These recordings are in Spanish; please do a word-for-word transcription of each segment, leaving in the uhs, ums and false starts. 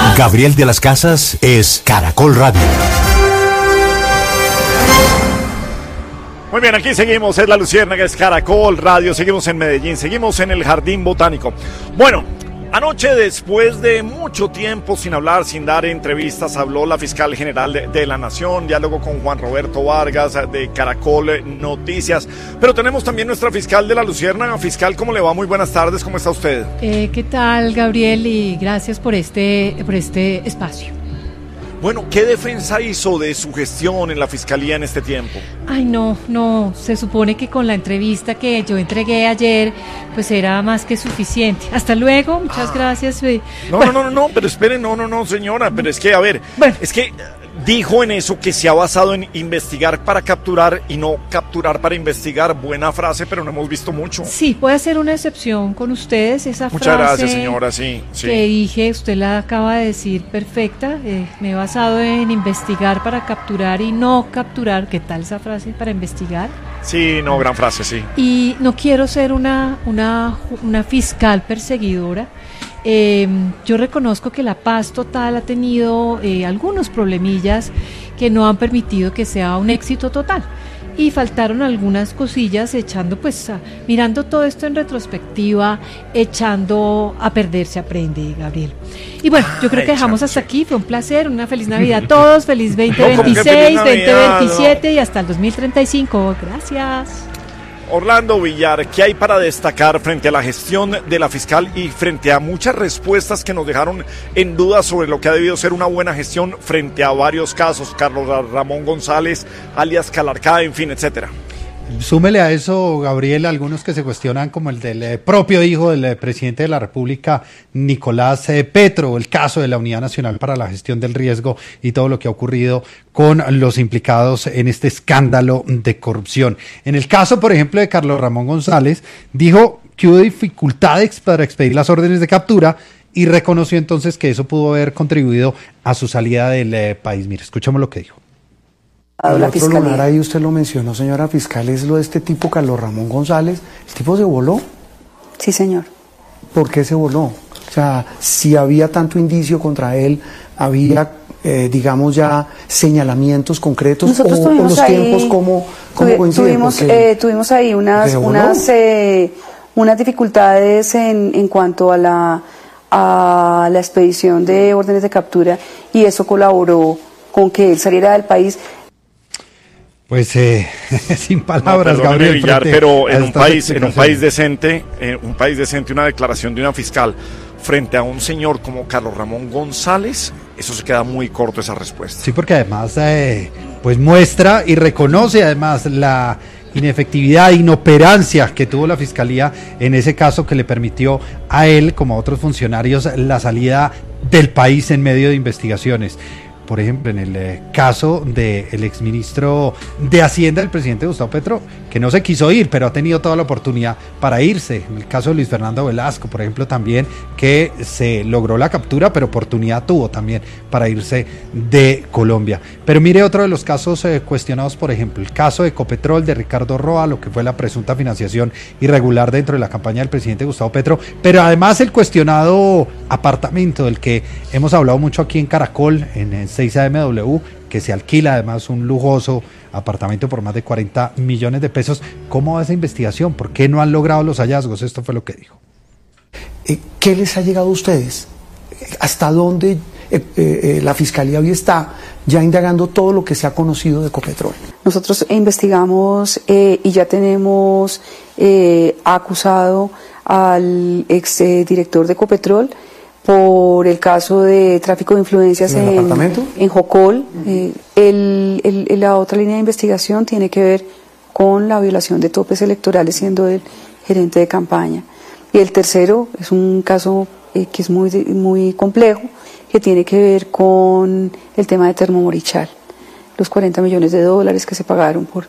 Gabriel de las Casas es Caracol Radio. Muy bien, aquí seguimos, es La Luciérnaga, es Caracol Radio, seguimos en Medellín, seguimos en el Jardín Botánico. Bueno, anoche, después de mucho tiempo sin hablar, sin dar entrevistas, habló la fiscal general de, de la Nación, diálogo con Juan Roberto Vargas de Caracol Noticias, pero tenemos también nuestra fiscal de La Luciérnaga. Fiscal, ¿cómo le va? Muy buenas tardes, ¿cómo está usted? Eh, ¿Qué tal, Gabriel? Y gracias por este, por este espacio. Bueno, ¿qué defensa hizo de su gestión en la Fiscalía en este tiempo? Ay, no, no, se supone que con la entrevista que yo entregué ayer, pues era más que suficiente. Hasta luego, muchas ah. gracias. No, bueno. no, no, no, pero espere, no, no, no, señora, pero es que, a ver, bueno. es que dijo en eso que se ha basado en investigar para capturar y no capturar para investigar. Buena frase, pero no hemos visto mucho. Sí, puede ser una excepción con ustedes, esa Muchas frase. Muchas gracias, señora, sí, sí. Que dije, usted la acaba de decir perfecta. Eh, me he basado en investigar para capturar y no capturar. ¿Qué tal esa frase? Para investigar. Sí, no, gran frase, sí. Y no quiero ser una, una, una fiscal perseguidora. Eh, yo reconozco que la paz total ha tenido eh, algunos problemillas que no han permitido que sea un éxito total, y faltaron algunas cosillas, echando pues a, mirando todo esto en retrospectiva, echando a perder se aprende, Gabriel. Y bueno, yo creo que dejamos hasta aquí. Fue un placer, una feliz Navidad a todos, feliz veinte veintiséis, no, veinte veintisiete no. y hasta el dos mil treinta y cinco. Gracias. Orlando Villar, ¿qué hay para destacar frente a la gestión de la fiscal y frente a muchas respuestas que nos dejaron en duda sobre lo que ha debido ser una buena gestión frente a varios casos? Carlos Ramón González, alias Calarcá, en fin, etcétera. Súmele a eso, Gabriel, algunos que se cuestionan, como el del eh, propio hijo del eh, presidente de la República, Nicolás eh, Petro, el caso de la Unidad Nacional para la Gestión del Riesgo y todo lo que ha ocurrido con los implicados en este escándalo de corrupción. En el caso, por ejemplo, de Carlos Ramón González, dijo que hubo dificultades para expedir las órdenes de captura y reconoció entonces que eso pudo haber contribuido a su salida del eh, país. Mire, escuchemos lo que dijo. El otro lugar ahí, usted lo mencionó, señora fiscal, es lo de este tipo, Carlos Ramón González. ¿El tipo se voló? Sí, señor. ¿Por qué se voló? O sea, si había tanto indicio contra él, había, eh, digamos, ya señalamientos concretos. Nosotros o, tuvimos o los ahí, tiempos, ¿cómo, cómo coinciden? Tuvimos, eh, tuvimos ahí unas, unas, eh, unas dificultades en, en cuanto a la, a la expedición de órdenes de captura, y eso colaboró con que él saliera del país. Pues eh, sin palabras, no, Gabriel. Villar, pero en un país, en un país decente, en un país decente, una declaración de una fiscal frente a un señor como Carlos Ramón González, eso se queda muy corto, esa respuesta. Sí, porque además, eh, pues muestra y reconoce además la inefectividad, inoperancia que tuvo la fiscalía en ese caso, que le permitió a él, como a otros funcionarios, la salida del país en medio de investigaciones. Por ejemplo, en el eh, caso del exministro de Hacienda, el presidente Gustavo Petro, que no se quiso ir, pero ha tenido toda la oportunidad para irse. En el caso de Luis Fernando Velasco, por ejemplo, también, que se logró la captura, pero oportunidad tuvo también para irse de Colombia. Pero mire otro de los casos eh, cuestionados, por ejemplo, el caso de Ecopetrol, de Ricardo Roa, lo que fue la presunta financiación irregular dentro de la campaña del presidente Gustavo Petro, pero además el cuestionado apartamento del que hemos hablado mucho aquí en Caracol, en el seis A M W, que se alquila además un lujoso apartamento por más de cuarenta millones de pesos. ¿Cómo va esa investigación? ¿Por qué no han logrado los hallazgos? Esto fue lo que dijo. ¿Qué les ha llegado a ustedes? ¿Hasta dónde eh, eh, la Fiscalía hoy está ya indagando todo lo que se ha conocido de Ecopetrol? Nosotros investigamos eh, y ya tenemos eh, acusado al ex eh, director de Ecopetrol por el caso de tráfico de influencias en, en, en Jocol. Eh, el, el, la otra línea de investigación tiene que ver con la violación de topes electorales, siendo el gerente de campaña. Y el tercero es un caso eh, que es muy, muy complejo, que tiene que ver con el tema de Termomorichal, los cuarenta millones de dólares que se pagaron por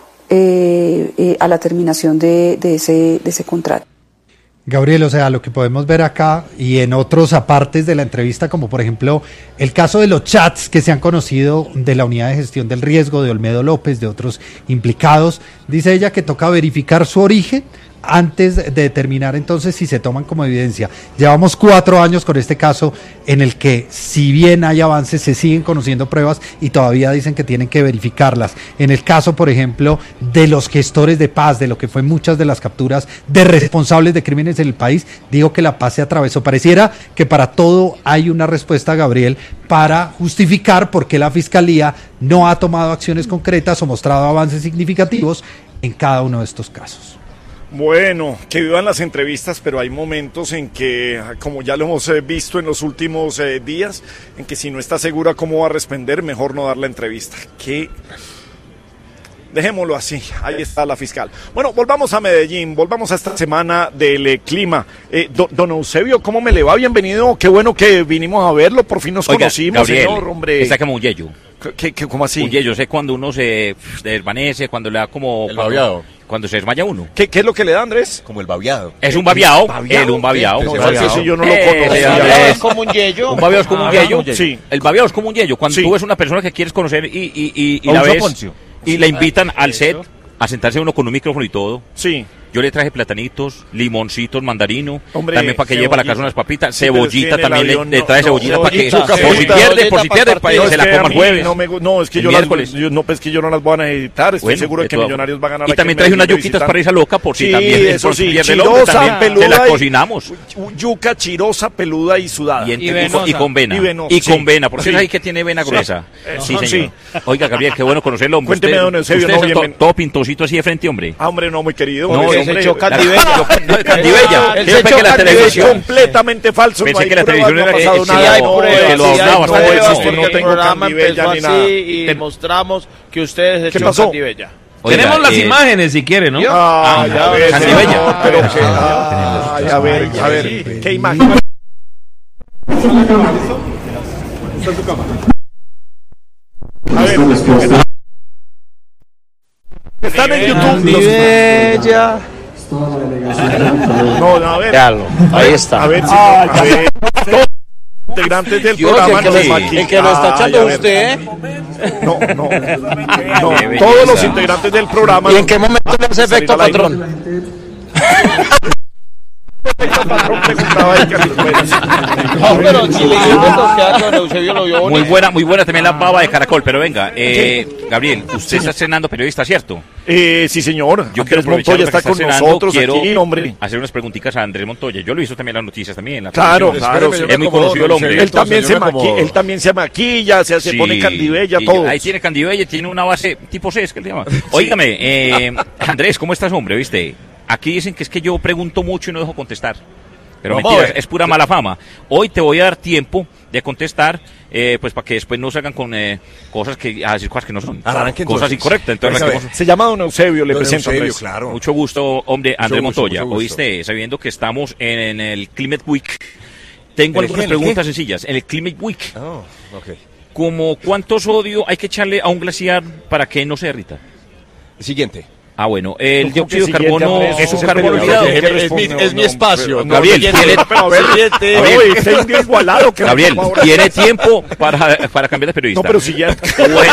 eh, eh, a la terminación de, de, ese, de ese contrato. Gabriel, o sea, lo que podemos ver acá y en otros apartes de la entrevista, como por ejemplo el caso de los chats que se han conocido de la Unidad de Gestión del Riesgo, de Olmedo López, de otros implicados, Dice ella que toca verificar su origen antes de determinar entonces si se toman como evidencia. Llevamos cuatro años con este caso en el que, si bien hay avances, se siguen conociendo pruebas y todavía dicen que tienen que verificarlas. En el caso, por ejemplo, de los gestores de paz, de lo que fue muchas de las capturas de responsables de crímenes en el país, digo que la paz se atravesó. Pareciera que para todo hay una respuesta, Gabriel, para justificar por qué la Fiscalía no ha tomado acciones concretas o mostrado avances significativos en cada uno de estos casos. Bueno, que vivan las entrevistas, pero hay momentos en que, como ya lo hemos visto en los últimos eh, días, en que si no está segura cómo va a responder, mejor no dar la entrevista. Que dejémoslo así, ahí está la fiscal. Bueno, volvamos a Medellín, volvamos a esta semana del eh, clima. Eh, do, don Eusebio, ¿cómo me le va? Bienvenido, qué bueno que vinimos a verlo, por fin nos Oiga, conocimos, Gabriel, señor, hombre. está como un yeyo. ¿Qué, qué, ¿Cómo así? Un yeyo, sé cuando uno se desvanece, cuando le da como... El babeado. Cuando se desmaya uno. ¿Qué, ¿Qué es lo que le da, Andrés? Como el babeado. Es un babeado, ¿Babeado? él un babeado. No, un ese babeado. sí yo no lo Eh, conozco. ese Babeado es es como un yeyo. Un babeado es como un yeyo. Sí. El babeado es como un yeyo. Cuando Sí. tú ves una persona que quieres conocer y, y, y, y A la un ves Soponcio. y la invitan al set a sentarse uno con un micrófono y todo. Sí. Yo le traje platanitos, limoncitos, mandarino, Hombre, también para que lleve para la casa cebollita. unas papitas, Sí, pero es que cebollita en el también avión le, le no, trae no, cebollita para que, cebollita, por si cebollita, pierde, por si pierde, No, para es que se que la a coma el mí jueves. No, me gu- no, es que el yo las, miércoles. yo, no, pues que yo no las voy a necesitar. Estoy Bueno, seguro de que todo. Millonarios va a ganar. Y aquí también en traje unas Medellín de yuquitas visitante. para esa loca, por si Sí, también eso por si sí, pierde el hombre, chirosa, también peluda se la y- cocinamos. Yuca chirosa, peluda y sudada. Y, en- Y y con- venosa. y con vena. Y venosa, Y sí. con vena, porque Sí. es ahí que tiene vena Sí. gruesa. Eso, Sí, señor. sí. Oiga, Gabriel, qué bueno conocerlo, hombre. Cuénteme, Usted- don Eusebio, usted no, es to- bien- todo pintosito así de frente, hombre. Ah, hombre, no, muy querido. No, hombre, ese hombre. echó Candibella. No, Candibella. Él Yo se pensé echó que la Candibella. Es televisión... completamente falso. Pensé no hay que la pruebas, televisión no ha era- pasado eh, sí, nada. hay no, pruebas, que lo sí, hay hablaba, pruebas, no, porque no el tengo programa Candibella empezó ni así nada. y Te- mostramos que ustedes ¿Qué echó pasó? Candibella. Oiga, Tenemos las eh, imágenes si quiere, ¿no? Ay, Ah, a ver, Candibella. señor, pero que... Ay, a ver, a ver, ¿qué imagen? A ver, están en YouTube. Candibella. No, no, a ver. Ahí está. A ver, si a ver. Todos los integrantes del Yo, programa el que no lo- están aquí. el que lo está Ay, echando a ver. usted. No, no. Qué No, belleza. todos los integrantes del programa. ¿Y en qué momento le hace efecto, Salir al aire. patrón? Patrón preguntaba ahí que- No, pero si le digo que don Eusebio lo vio Muy bonito. buena, muy buena también la baba de caracol, pero venga, eh, Gabriel, usted está estrenando periodista, ¿cierto? Eh, sí, señor. Yo quiero Andrés aprovechar Montoya lo que está con estrenando, nosotros quiero aquí, hombre. hacer unas preguntitas a Andrés Montoya. Yo lo he visto también en las noticias también. En la Claro, televisión. claro. Espéreme, yo Es muy me acomodo, conocido el don hombre. Eusebio. Él también, Entonces, se yo me maqui- acomodo. él también se maquilla, se, se Sí, pone candibella, y todo. Ahí tiene candibella, tiene una base tipo C, es que le llama. Óigame, eh, Andrés, ¿cómo estás, hombre? ¿Viste? Aquí dicen que es que yo pregunto mucho y no dejo contestar. Pero Vamos a mentira, ver. es pura mala fama. Hoy te voy a dar tiempo de contestar, eh, pues para que después no salgan con eh, cosas que, a decir cosas que no son. Arranque, cosas entonces. incorrectas. Entonces, Vamos a ver. arranquemos. Se llama don Eusebio, le Don presento. Eusebio, Andrés. claro. Mucho gusto, hombre, Andrés gusto, Montoya. mucho gusto. Oíste, sabiendo que estamos en, en el Climate Week, tengo ¿En el algunas qué? ¿En el preguntas qué? sencillas. En el Climate Week, Oh, ok. como ¿cuánto sodio hay que echarle a un glaciar para que no se derrita? Siguiente. Ah, bueno, el ¿Cómo dióxido que de siguiente, carbono Andrés? es un Ese carbono periodista olvidado. que- Es mi, responde, es mi no, espacio. no, Gabriel, siguiente. tiene- Pero a ver, Siguiente. Gabriel. Uy, está indio igualado. que Gabriel, por favor. tiene tiempo para, para cambiar de periodista. No, pero siguiente. Bueno,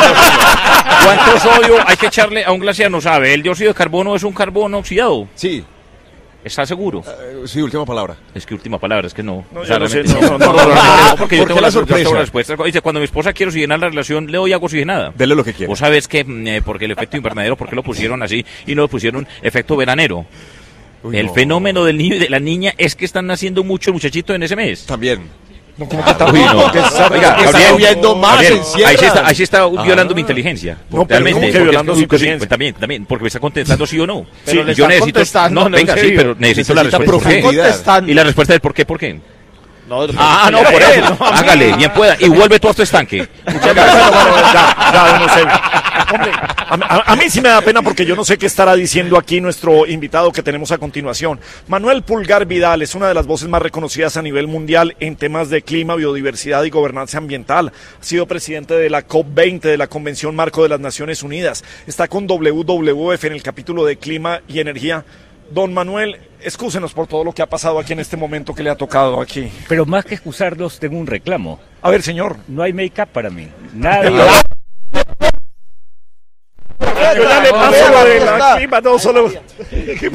¿cuánto sodio hay que echarle a un glaciar? No sabe. El dióxido de carbono es un carbono oxidado. Sí, ¿Está seguro? eh, sí, última palabra. Es que última palabra, es que no. No, O sea, yo no sé, realmente no, no, no, no, no, no, porque yo ¿Por tengo qué la la sorpresa. sorpresa? respuesta. Dice, cuando mi esposa quiere oxigenar la relación, le doy agua oxigenada. Dele lo que quiera. Vos sabés que, mm, eh, porque el efecto invernadero, ¿por qué lo pusieron así y no lo pusieron efecto veranero? Uy, El no. fenómeno del niño y de la niña es que están naciendo muchos muchachitos en ese mes. También. No, ¿cómo que está- Uy, no. que está- Oiga, que está Gabriel, lloviendo más, Gabriel, encierra. ahí sí está, ahí sí está violando Ah. mi inteligencia. No, pero realmente. ¿cómo que porque violando es- su sí, inteligencia? pues también, también, porque me está contestando sí o no. Pero Sí, le yo está necesito, contestando, no, no, venga, en sí, serio. pero necesito la Necesita respuesta. ¿Por qué? profundidad. Y la respuesta del por qué, ¿por qué? No, Ah, no, por eso. Hágale, bien pueda. Y vuelve tú a tu estanque. Muchas gracias. Bueno, bueno, ya, ya, don Eusebio. Hombre, a, a- a mí sí me da pena porque yo no sé qué estará diciendo aquí nuestro invitado que tenemos a continuación. Manuel Pulgar Vidal es una de las voces más reconocidas a nivel mundial en temas de clima, biodiversidad y gobernanza ambiental. Ha sido presidente de la COP veinte de la Convención Marco de las Naciones Unidas. Está con W W F en el capítulo de clima y energía. Don Manuel, excúsenos por todo lo que ha pasado aquí en este momento que le ha tocado aquí. Pero más que excusarlos, tengo un reclamo. A ver, señor. No hay make-up para mí. Nadie. Yo ya le paso lo de la clima, no solo. Y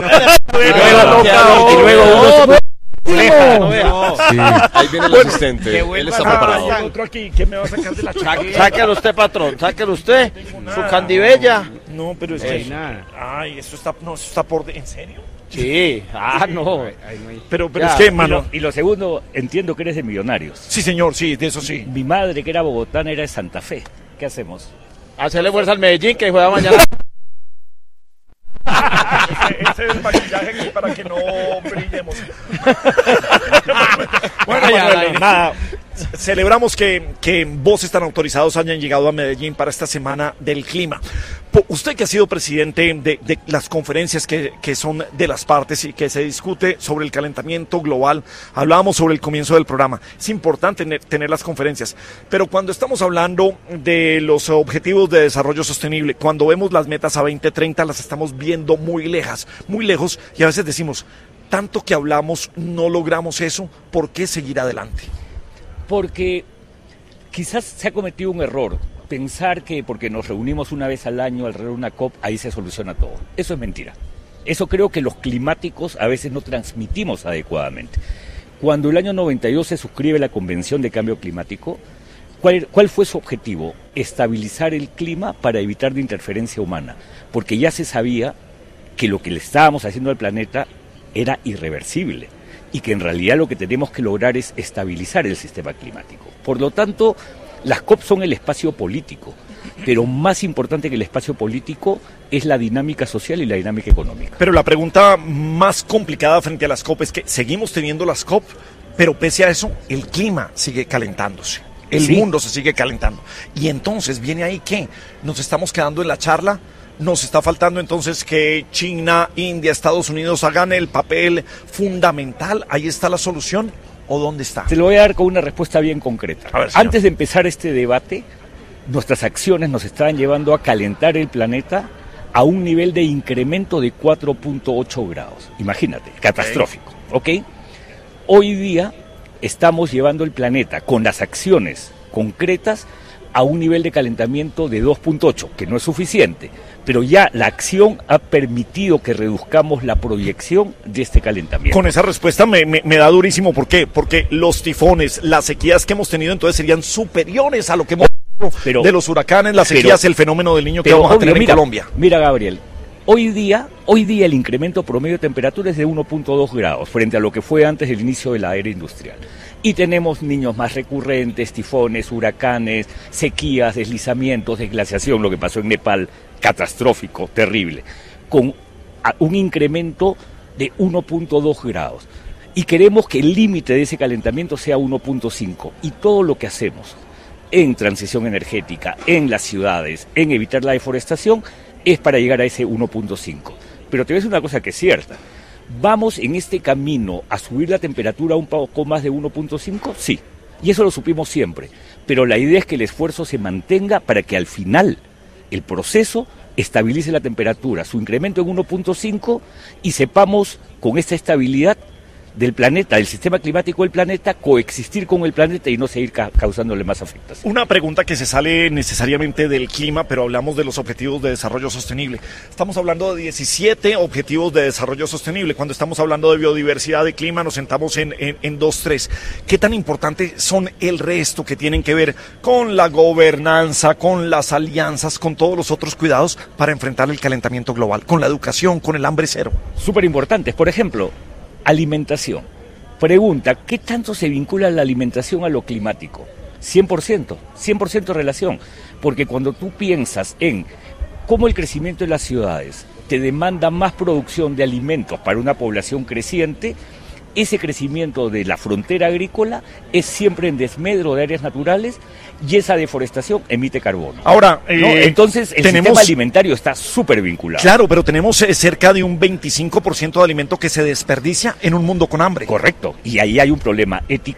luego uno Sí. Ahí viene el asistente. Él está preparado. Otro aquí, ¿quién me va a sacar de la chaqueta? Sáquelo usted, patrón, sáquelo usted. Su candibella. No, pero es que. Ay, eso está, no, eso está por. de- ¿En serio? Sí, ah, no. Pero, pero Ya. es que, Y mano. lo, y lo segundo, entiendo que eres de Millonarios. Sí, señor, sí, de eso sí. Mi madre, que era bogotana, era de Santa Fe. ¿Qué hacemos? Hacerle fuerza al Medellín que juega mañana. Ese, ese es el maquillaje para que no brillemos. Bueno, Manuel, nada. Celebramos que, que voces tan autorizados hayan llegado a Medellín para esta semana del clima. Po- Usted que ha sido presidente de, de las conferencias que, que son de las partes y que se discute sobre el calentamiento global, hablábamos sobre el comienzo del programa, es importante tener, tener las conferencias, pero cuando estamos hablando de los objetivos de desarrollo sostenible, cuando vemos las metas a veinte treinta las estamos viendo muy lejas, muy lejos, y a veces decimos, tanto que hablamos, no logramos eso, ¿por qué seguir adelante? Porque quizás se ha cometido un error, pensar que porque nos reunimos una vez al año alrededor de una COP, ahí se soluciona todo. Eso es mentira. Eso creo que los climáticos a veces no transmitimos adecuadamente. Cuando el año noventa y dos se suscribe la Convención de Cambio Climático, ¿cuál, cuál fue su objetivo? Estabilizar el clima para evitar de interferencia humana, porque ya se sabía que lo que le estábamos haciendo al planeta era irreversible y que en realidad lo que tenemos que lograr es estabilizar el sistema climático. Por lo tanto, las COP son el espacio político, pero más importante que el espacio político es la dinámica social y la dinámica económica. Pero la pregunta más complicada frente a las COP es que seguimos teniendo las COP, pero pese a eso, el clima sigue calentándose. El Sí. mundo se sigue calentando. Y entonces viene ahí que nos estamos quedando en la charla. Nos está faltando entonces que China, India, Estados Unidos hagan el papel fundamental. ¿Ahí está la solución o dónde está? Te lo voy a dar con una respuesta bien concreta. A ver, señor. Antes de empezar este debate, nuestras acciones nos estaban llevando a calentar el planeta a un nivel de incremento de cuatro punto ocho grados. Imagínate, catastrófico, ¿ok? Hoy día estamos llevando el planeta con las acciones concretas a un nivel de calentamiento de dos punto ocho, que no es suficiente, pero ya la acción ha permitido que reduzcamos la proyección de este calentamiento. Con esa respuesta me, me, me da durísimo. ¿Por qué? Porque los tifones, las sequías que hemos tenido entonces serían superiores a lo que hemos tenido Pero- de los huracanes, las pero- sequías, el fenómeno del niño que Pero vamos a obvio, tener en mira, Colombia. Mira, Gabriel, hoy día, hoy día el incremento promedio de temperatura es de uno punto dos grados frente a lo que fue antes del inicio de la era industrial. Y tenemos niños más recurrentes, tifones, huracanes, sequías, deslizamientos, desglaciación, lo que pasó en Nepal, catastrófico, terrible, con a- un incremento de uno punto dos grados. Y queremos que el límite de ese calentamiento sea uno punto cinco. Y todo lo que hacemos en transición energética, en las ciudades, en evitar la deforestación, es para llegar a ese uno punto cinco. Pero te ves una cosa que es cierta. ¿Vamos en este camino a subir la temperatura un poco más de uno punto cinco? Sí. Y eso lo supimos siempre. Pero la idea es que el esfuerzo se mantenga para que al final el proceso estabilice la temperatura, su incremento en uno punto cinco, y sepamos con esta estabilidad del planeta, del sistema climático del planeta, coexistir con el planeta y no seguir ca- causándole más afectación. Una pregunta que se sale necesariamente del clima, pero hablamos de los objetivos de desarrollo sostenible. Estamos hablando de diecisiete objetivos de desarrollo sostenible. Cuando estamos hablando de biodiversidad, de clima, nos sentamos en, en, en dos, tres. ¿Qué tan importantes son el resto que tienen que ver con la gobernanza, con las alianzas, con todos los otros cuidados para enfrentar el calentamiento global, con la educación, con el hambre cero? Súper importantes. Por ejemplo, alimentación. Pregunta, ¿qué tanto se vincula la alimentación a lo climático? cien por ciento, cien por ciento relación. Porque cuando tú piensas en cómo el crecimiento de las ciudades te demanda más producción de alimentos para una población creciente, ese crecimiento de la frontera agrícola es siempre en desmedro de áreas naturales y esa deforestación emite carbono. Ahora, ¿no? eh, Entonces el tenemos- sistema alimentario está súper vinculado. Claro, pero tenemos eh, cerca de un veinticinco por ciento de alimento que se desperdicia en un mundo con hambre. Correcto. Y ahí hay un problema ético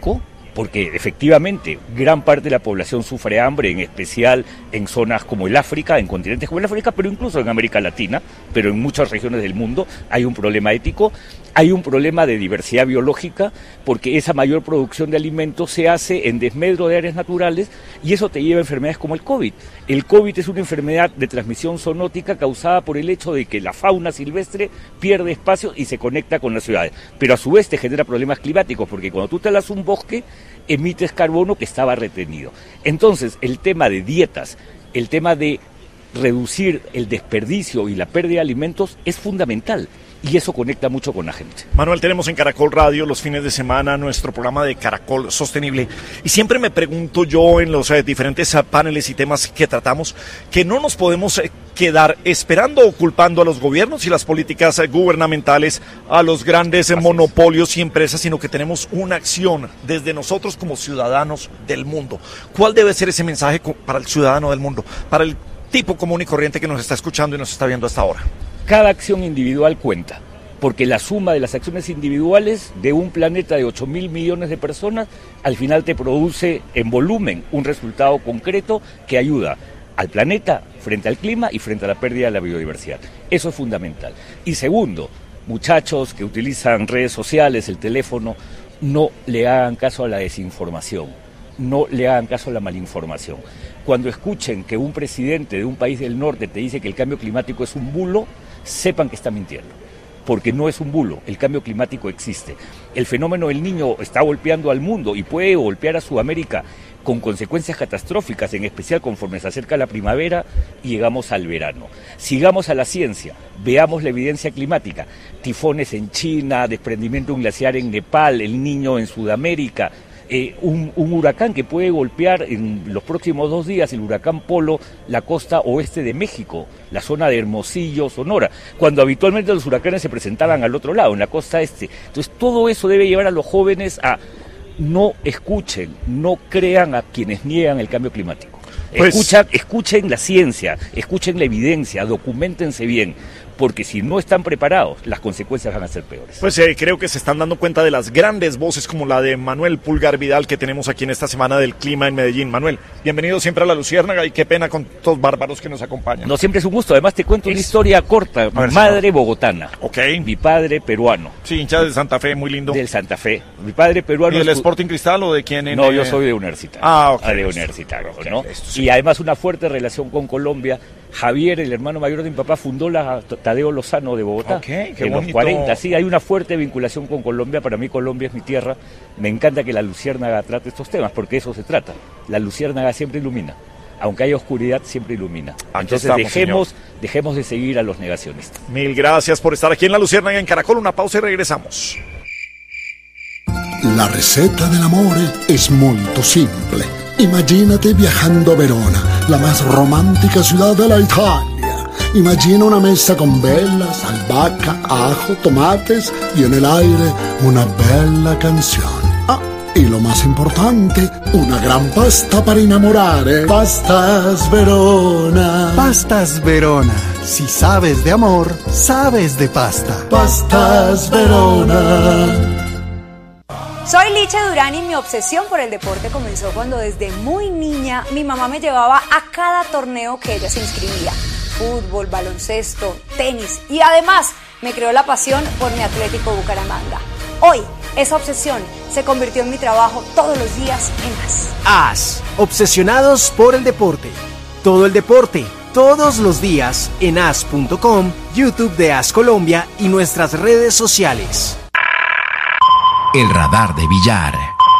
porque efectivamente gran parte de la población sufre hambre, en especial en zonas como el África, en continentes como el África, pero incluso en América Latina, pero en muchas regiones del mundo hay un problema ético, hay un problema de diversidad biológica, porque esa mayor producción de alimentos se hace en desmedro de áreas naturales y eso te lleva a enfermedades como el COVID. El COVID es una enfermedad de transmisión zoonótica causada por el hecho de que la fauna silvestre pierde espacio y se conecta con las ciudades, pero a su vez te genera problemas climáticos, porque cuando tú talas un bosque, emites carbono que estaba retenido. Entonces, el tema de dietas, el tema de reducir el desperdicio y la pérdida de alimentos es fundamental. Y eso conecta mucho con la gente. Manuel, tenemos en Caracol Radio los fines de semana nuestro programa de Caracol Sostenible. Y siempre me pregunto yo en los eh, diferentes uh, paneles y temas que tratamos, que no nos podemos eh, quedar esperando o culpando a los gobiernos y las políticas eh, gubernamentales, a los grandes eh, monopolios y empresas, sino que tenemos una acción desde nosotros como ciudadanos del mundo. ¿Cuál debe ser ese mensaje para el ciudadano del mundo, para el tipo común y corriente que nos está escuchando y nos está viendo hasta ahora? Cada acción individual cuenta, porque la suma de las acciones individuales de un planeta de ocho mil millones de personas, al final te produce en volumen un resultado concreto que ayuda al planeta frente al clima y frente a la pérdida de la biodiversidad. Eso es fundamental. Y segundo, muchachos que utilizan redes sociales, el teléfono, no le hagan caso a la desinformación, no le hagan caso a la malinformación. Cuando escuchen que un presidente de un país del norte te dice que el cambio climático es un bulo, sepan que está mintiendo, porque no es un bulo, el cambio climático existe. El fenómeno del Niño está golpeando al mundo y puede golpear a Sudamérica con consecuencias catastróficas, en especial conforme se acerca la primavera y llegamos al verano. Sigamos a la ciencia, veamos la evidencia climática, tifones en China, desprendimiento de un glaciar en Nepal, el Niño en Sudamérica. Eh, un, un huracán que puede golpear en los próximos dos días, el huracán Polo, la costa oeste de México, la zona de Hermosillo, Sonora, cuando habitualmente los huracanes se presentaban al otro lado, en la costa este. Entonces todo eso debe llevar a los jóvenes a no escuchen, no crean a quienes niegan el cambio climático. Pues, Escucha, escuchen la ciencia, escuchen la evidencia, documentense bien, porque si no están preparados, las consecuencias van a ser peores. Pues eh, creo que se están dando cuenta de las grandes voces como la de Manuel Pulgar Vidal que tenemos aquí en esta semana del clima en Medellín. Manuel, bienvenido siempre a La Luciérnaga y qué pena con estos bárbaros que nos acompañan. No, siempre es un gusto. Además te cuento es... una historia corta. Mi madre señor. bogotana. Ok. Mi padre peruano. Sí, hincha de Santa Fe, muy lindo. Del Santa Fe. Mi padre peruano. ¿Y del Sporting Cristal o de quién? En, no, eh... yo soy de Universitario. Ah, ok. De Universitario, okay, ¿no? Sí. Y además una fuerte relación con Colombia. Javier, el hermano mayor de mi papá, fundó la Tadeo Lozano de Bogotá. Okay, qué en bonito. los cuarenta, sí, hay una fuerte vinculación con Colombia. Para mí Colombia es mi tierra. Me encanta que la Luciérnaga trate estos temas, porque eso se trata. La Luciérnaga siempre ilumina. Aunque haya oscuridad, siempre ilumina. Aquí Entonces estamos, dejemos, señor. dejemos de seguir a los negacionistas. Mil gracias por estar aquí en La Luciérnaga en Caracol. Una pausa y regresamos. La receta dell'amore es muy simple. Imagínate viajando a Verona, la más romántica ciudad de la Italia. Imagina una mesa con velas, albahaca, ajo, tomates y en el aire una bella canción. Ah, y lo más importante, una gran pasta para enamorare. Pastas Verona. Pastas Verona. Si sabes de amor, sabes de pasta. Pastas Verona. Soy Licha Durán y mi obsesión por el deporte comenzó cuando desde muy niña mi mamá me llevaba a cada torneo que ella se inscribía. Fútbol, baloncesto, tenis y además me creó la pasión por mi Atlético Bucaramanga. Hoy esa obsesión se convirtió en mi trabajo todos los días en AS. AS, obsesionados por el deporte. Todo el deporte, todos los días en as punto com, YouTube de AS Colombia y nuestras redes sociales. El radar de billar.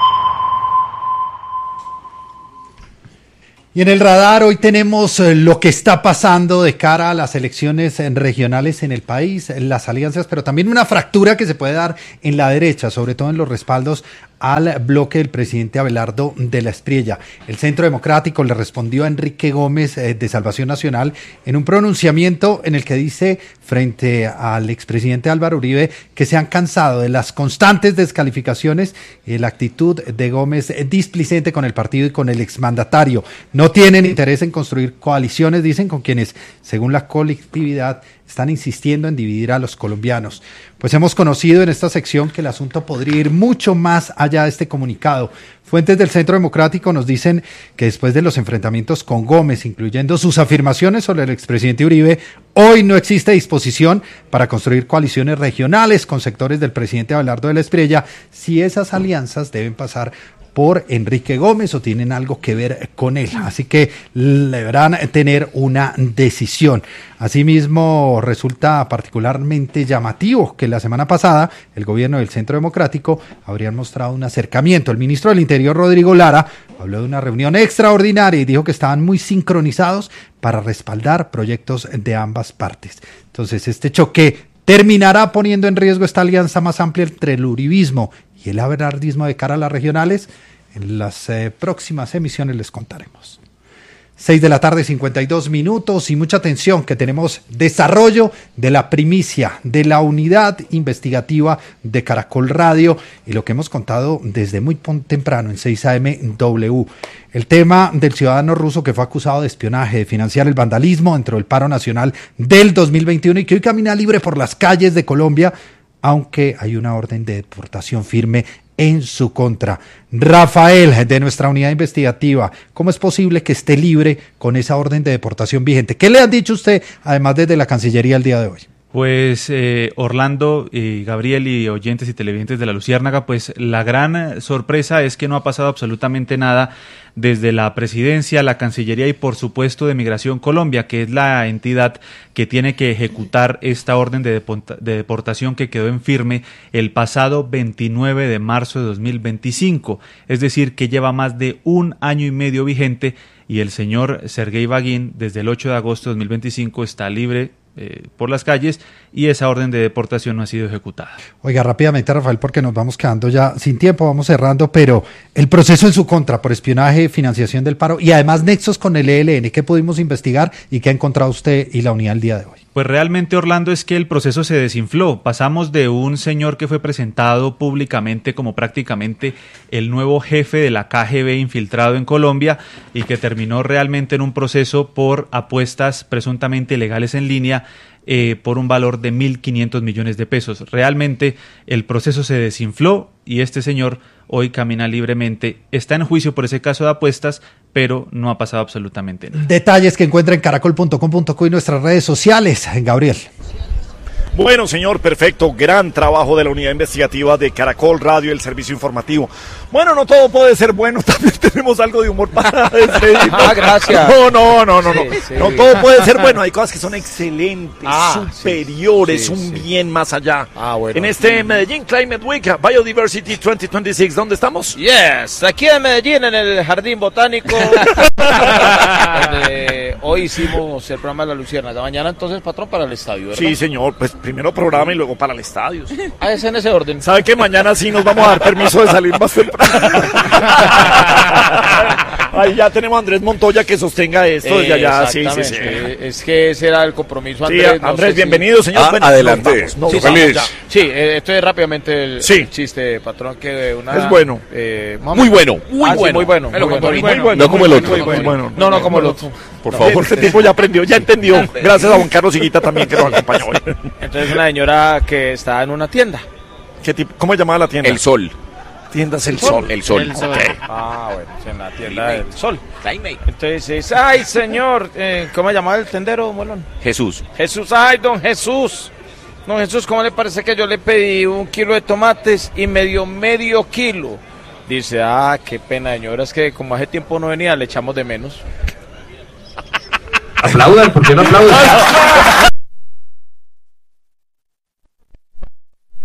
Y en el radar hoy tenemos eh, lo que está pasando de cara a las elecciones eh, regionales en el país, las alianzas, pero también una fractura que se puede dar en la derecha, sobre todo en los respaldos al bloque del presidente Abelardo de la Espriella. El Centro Democrático le respondió a Enrique Gómez eh, de Salvación Nacional en un pronunciamiento en el que dice frente al expresidente Álvaro Uribe que se han cansado de las constantes descalificaciones y la actitud de Gómez eh, displicente con el partido y con el exmandatario. No tienen interés en construir coaliciones, dicen, con quienes, según la colectividad, están insistiendo en dividir a los colombianos. Pues hemos conocido en esta sección que el asunto podría ir mucho más allá de este comunicado. Fuentes del Centro Democrático nos dicen que después de los enfrentamientos con Gómez, incluyendo sus afirmaciones sobre el expresidente Uribe, hoy no existe disposición para construir coaliciones regionales con sectores del presidente Abelardo de la Espriella, si esas alianzas deben pasar por Enrique Gómez o tienen algo que ver con él. Así que deberán tener una decisión. Asimismo, resulta particularmente llamativo que la semana pasada el gobierno del Centro Democrático habría mostrado un acercamiento. El ministro del Interior, Rodrigo Lara, habló de una reunión extraordinaria y dijo que estaban muy sincronizados para respaldar proyectos de ambas partes. Entonces, este choque terminará poniendo en riesgo esta alianza más amplia entre el uribismo y el abelardismo de cara a las regionales. En las eh, próximas emisiones les contaremos. seis de la tarde, cincuenta y dos minutos, y mucha atención que tenemos desarrollo de la primicia de la unidad investigativa de Caracol Radio y lo que hemos contado desde muy temprano en seis A M W. El tema del ciudadano ruso que fue acusado de espionaje, de financiar el vandalismo dentro del paro nacional del dos mil veintiuno y que hoy camina libre por las calles de Colombia, aunque hay una orden de deportación firme en su contra. Rafael, de nuestra unidad investigativa, ¿cómo es posible que esté libre con esa orden de deportación vigente? ¿Qué le han dicho usted, además desde la Cancillería el día de hoy? Pues eh, Orlando y Gabriel y oyentes y televidentes de La Luciérnaga, pues la gran sorpresa es que no ha pasado absolutamente nada desde la Presidencia, la Cancillería y por supuesto de Migración Colombia, que es la entidad que tiene que ejecutar esta orden de, deporta- de deportación que quedó en firme el pasado veintinueve de marzo de dos mil veinticinco, es decir, que lleva más de un año y medio vigente y el señor Sergei Vagin desde el ocho de agosto de dos mil veinticinco está libre Eh, por las calles y esa orden de deportación no ha sido ejecutada. Oiga, rápidamente, Rafael, porque nos vamos quedando ya sin tiempo, vamos cerrando, pero el proceso en su contra por espionaje, financiación del paro y además nexos con el E L N, ¿qué pudimos investigar y qué ha encontrado usted y la unidad el día de hoy? Pues realmente, Orlando, es que el proceso se desinfló. Pasamos de un señor que fue presentado públicamente como prácticamente el nuevo jefe de la K G B infiltrado en Colombia y que terminó realmente en un proceso por apuestas presuntamente ilegales en línea eh, por un valor de mil quinientos millones de pesos. Realmente el proceso se desinfló y este señor hoy camina libremente. Está en juicio por ese caso de apuestas, pero no ha pasado absolutamente nada. Detalles que encuentra en caracol punto com punto co y nuestras redes sociales. Gabriel. Bueno, señor, perfecto. Gran trabajo de la unidad investigativa de Caracol Radio, el servicio informativo. Bueno, no todo puede ser bueno, también tenemos algo de humor para despedir. Ah, gracias. No, no, no, no, no. Sí, sí. No todo puede ser bueno, hay cosas que son excelentes, Ah, superiores, sí, sí, un sí. bien más allá. Ah, bueno. En este Medellín Climate Week, Biodiversity dos mil veintiséis, ¿dónde estamos? Yes, aquí en Medellín, en el Jardín Botánico, donde hoy hicimos el programa de La Luciérnaga. Mañana entonces, patrón, para el estadio, ¿verdad? Sí, señor, pues primero programa y luego para el estadio. Ah, es en ese orden. ¿Sabe que mañana sí nos vamos a dar permiso de salir más temprano? Ahí ya tenemos a Andrés Montoya que sostenga esto desde allá. Sí, sí, sí. Es que ese era el compromiso, Sí, Andrés. no Andrés, sé si- bienvenido, señor. Ah, Bueno, adelante. nos vamos, nos Sí, vamos feliz. ya. Sí, eh, esto es rápidamente el, Sí. el chiste, patrón, que una... Es bueno. eh, Muy bueno. Muy Ah, sí, bueno. muy bueno. Me lo Muy contó bueno. ahorita. Muy bueno. No como el otro. Muy bueno, bueno. No, no como el otro. Por favor. Este tipo ya aprendió, ya entendió. Gracias a Juan Carlos Higuita también que nos acompañó hoy. Entonces una señora que está en una tienda. ¿Qué tipo, ¿Cómo se llamaba la tienda? El sol. Tiendas El Sol. El sol. El sol. Ok. Ah, bueno, es en la tienda del sol. Entonces dice, ay, señor, eh, ¿cómo se llamaba el tendero, Molón? Jesús. Jesús, ay, don Jesús. Don Jesús, ¿cómo le parece que yo le pedí un kilo de tomates y me dio medio kilo? Dice, ah, qué pena, señora, es que como hace tiempo no venía, le echamos de menos. Aplaudan, ¿por qué no aplaudan?